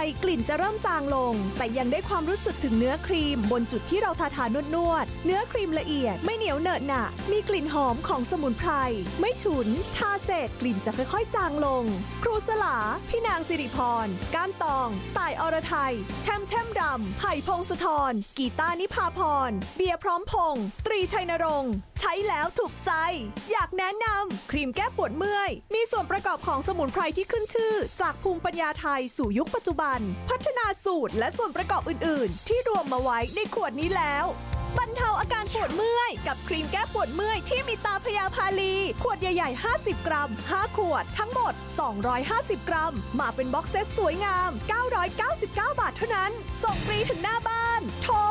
กลิ่นจะเริ่มจางลงแต่ยังได้ความรู้สึกถึงเนื้อครีมบนจุดที่เราทานวดเนื้อครีมละเอียดไม่เหนียวเหนอะหนะมีกลิ่นหอมของสมุนไพรไม่ฉุนทาเสร็จกลิ่นจะค่อยๆจางลงครูสลาพี่นางสิริพรก้านตองต่ายอรไทยแช่มดำไผ่พงศธรกีตาร์นิพาพรเบียร์พร้อมพงษ์ตรีชัยนรงค์ใช้แล้วถูกใจอยากแนะนำครีมแก้ปวดเมื่อยมีส่วนประกอบของสมุนไพรที่ขึ้นชื่อจากภูมิปัญญาไทยสู่ยุคปัจจุบันพัฒนาสูตรและส่วนประกอบอื่นๆที่รวมมาไว้ในขวดนี้แล้วบรรเทาอาการปวดเมื่อยกับครีมแก้ปวดเมื่อยที่มีตาพยาพาลีขวดใหญ่ๆ50 กรัม5ขวดทั้งหมด250 กรัมมาเป็นบ็อกเซตสวยงาม999 บาทเท่านั้นส่งฟรีถึงหน้าบ้านโทร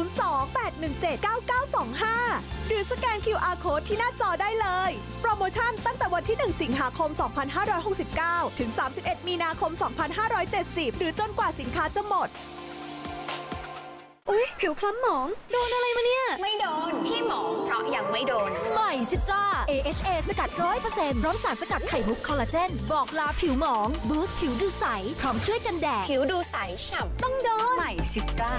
02-817-9925หรือสแกน QR Code ที่หน้าจอได้เลยโปรโมชั่นตั้งแต่วันที่1 สิงหาคม 2569ถึง31 มีนาคม 2570หรือจนกว่าสินค้าจะหมดอุ๊ยผิวคล้ำหมองโดนอะไรมาเนี่ยไม่โดนที่หมองเพราะยังไม่โดนใหม่ซิตรา AHA สกัด 100% พร้อมสารสกัดไข่มุกคอลลาเจนบอกลาผิวหมองบูสต์ผิวดูใสพร้อมช่วยกันแดดผิวดูใสฉ่ำต้องโดนใหม่ซิตรา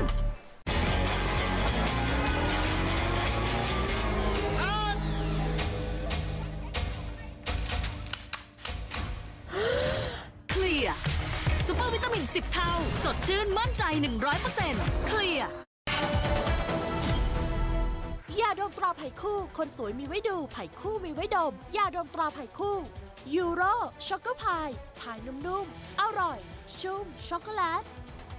ซุปเปอร์วิตามิน10 เท่าสดชื่นมั่นใจ 100% เคลียร์ยาดมตราไผ่คู่คนสวยมีไว้ดูไผ่คู่มีไว้ดมยาดมตราไผ่คู่ยูโรช็อกโกพายพายนุ่มๆอร่อยชุ่มช็อกโกแลต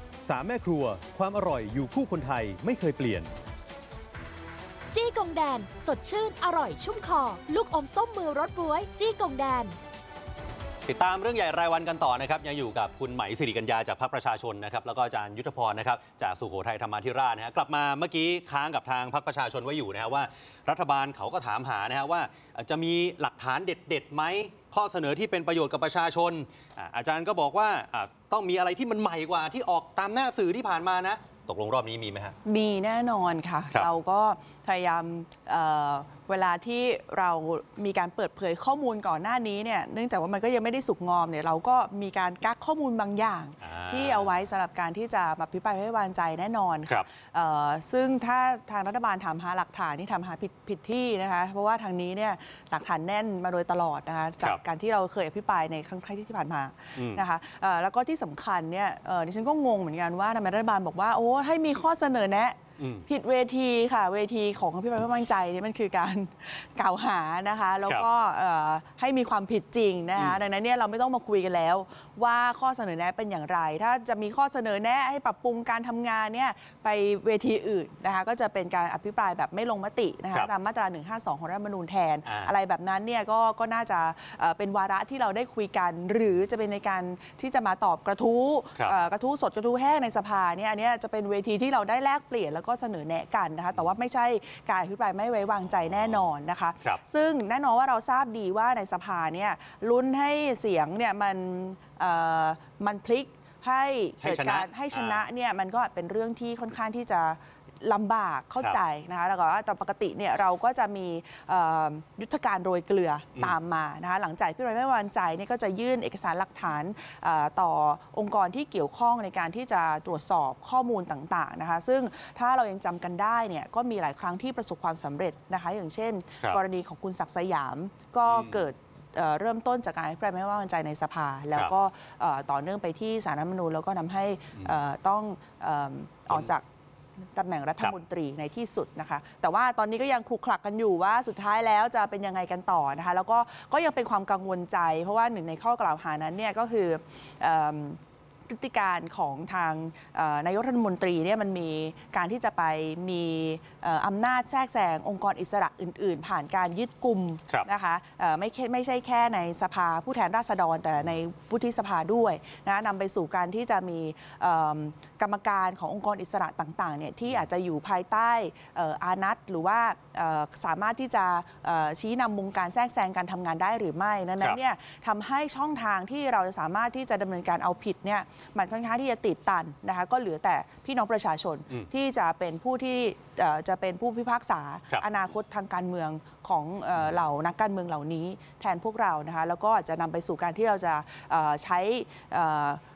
3 แม่ครัวความอร่อยอยู่คู่คนไทยไม่เคยเปลี่ยนจี้กงแดนสดชื่นอร่อยชุ่มคอลูกอมส้มมือรสบ๊วยจี้กงแดนติดตามเรื่องใหญ่รายวันกันต่อนะครับยังอยู่กับคุณไหมสิริกัญญาจากพรรคประชาชนนะครับแล้วก็อาจารย์ยุทธพรนะครับจากสุโขทัยธรรมาธิราชนะฮะกลับมาเมื่อกี้ค้างกับทางพรรคประชาชนไว้อยู่นะฮะว่ารัฐบาลเขาก็ถามหานะฮะว่าจะมีหลักฐานเด็ดๆไหมข้อเสนอที่เป็นประโยชน์กับประชาชนอาจารย์ก็บอกว่าต้องมีอะไรที่มันใหม่กว่าที่ออกตามหน้าสื่อที่ผ่านมานะตกลงรอบนี้มีไหมฮะมีแน่นอนค่ะเราก็พยายามเวลาที่เรามีการเปิดเผยข้อมูลก่อนหน้านี้เนี่ยเนื่องจากว่ามันก็ยังไม่ได้สุกงอมเนี่ยเราก็มีการกักข้อมูลบางอย่างที่เอาไว้สำหรับการที่จะมาพิพากษาไม่ไว้วางใจแน่นอนครับซึ่งถ้าทางรัฐบาลถามหาหลักฐานนี่ทำหาผิดที่นะคะเพราะว่าทางนี้เนี่ยหลักฐานแน่นมาโดยตลอดนะคะจากการที่เราเคยอภิปรายในครั้งที่ผ่านมานะคะแล้วก็ที่สำคัญเนี่ยดิฉันก็งงเหมือนกันว่าทำไมรัฐบาลบอกว่าโอ้ให้มีข้อเสนอแนะผิดเวทีค่ะเวทีของอภิปรายไม่ไว้วางใจนี่มันคือการกล่าวหานะคะแล้วก็ให้มีความผิดจริงนะคะดังนั้นเนี่ยเราไม่ต้องมาคุยกันแล้วว่าข้อเสนอแนะเป็นอย่างไรถ้าจะมีข้อเสนอแนะให้ปรับปรุงการทำงานเนี่ยไปเวทีอื่นนะคะก็จะเป็นการอภิปรายแบบไม่ลงมตินะคะตามมาตรา152ของรัฐธรรมนูญแทนอะไรแบบนั้นเนี่ยก็น่าจะเป็นวาระที่เราได้คุยกันหรือจะเป็นในการที่จะมาตอบกระทู้สดกระทู้แห้งในสภาเนี่ยอันนี้จะเป็นเวทีที่เราได้แลกเปลี่ยนแล้วก็เสนอแนะกันนะคะแต่ว่าไม่ใช่การอภิปรายไม่ไว้วางใจแน่นอนนะคะซึ่งแน่นอนว่าเราทราบดีว่าในสภาเนี่ยลุ้นให้เสียงเนี่ยมันพลิกให้เกิดการให้ชนะเนี่ยมันก็เป็นเรื่องที่ค่อนข้างที่จะลำบากเข้าใจนะคะแล้วก็แต่ปกติเนี่ยเราก็จะมียุทธการโรยเกลือตามมานะคะหลังจากที่เราไม่ไว้วางใจเนี่ยก็จะยื่นเอกสารหลักฐานต่อองค์กรที่เกี่ยวข้องในการที่จะตรวจสอบข้อมูลต่างๆนะคะซึ่งถ้าเรายังจำกันได้เนี่ยก็มีหลายครั้งที่ประสบความสำเร็จนะคะอย่างเช่นกรณีของคุณศักดิ์สยามก็เกิดเริ่มต้นจากการอภิปรายไม่ไว้วางใจในสภาแล้วก็ต่อเนื่องไปที่ศาลรัฐธรรมนูญแล้วก็ทำให้ต้องออกจากตำแหน่งรัฐมนตรีในที่สุดนะคะแต่ว่าตอนนี้ก็ยังคลุกคลักกันอยู่ว่าสุดท้ายแล้วจะเป็นยังไงกันต่อนะคะแล้วก็ยังเป็นความกังวลใจเพราะว่าหนึ่งในข้อกล่าวหานั้นเนี่ยก็คือพฤติการของทางนายกรัฐมนตรีเนี่ยมันมีการที่จะไปมีอำนาจแทรกแซงองค์กรอิสระอื่นๆผ่านการยึดกลุ่มนะคะไม่ใช่แค่ในสภาผู้แทนราษฎรแต่ในวุฒิสภาด้วยนะนำไปสู่การที่จะมีกรรมการขององค์กรอิสระต่างๆเนี่ยที่อาจจะอยู่ภายใต้อานัตหรือว่าสามารถที่จะชี้นำวงการแทรกแซงการทำงานได้หรือไม่นั้นเนี่ยทำให้ช่องทางที่เราจะสามารถที่จะดำเนินการเอาผิดเนี่ยมันค่อนข้างที่จะติดตันนะคะก็เหลือแต่พี่น้องประชาชนที่จะเป็นผู้ที่จะเป็นผู้พิพากษาอนาคตทางการเมืองของเหล่านักการเมืองเหล่านี้แทนพวกเรานะคะแล้วก็จะนำไปสู่การที่เราจะใช้